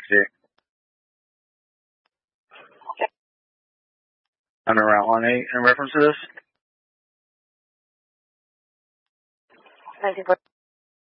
taxi. Under Route 18 in reference to this? 94.